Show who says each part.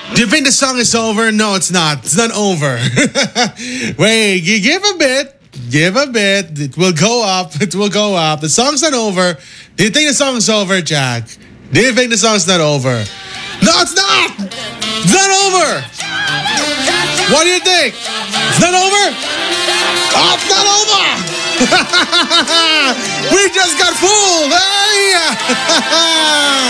Speaker 1: Do you think the song is over? No, it's not. It's not over. Wait, you give a bit. Give a bit. It will go up. It will go up. The song's not over. Do you think the song's over, Jack? Do you think the song's not over? No, it's not. It's not over. What do you think? It's not over? Oh, it's not over. We just got fooled. Hey!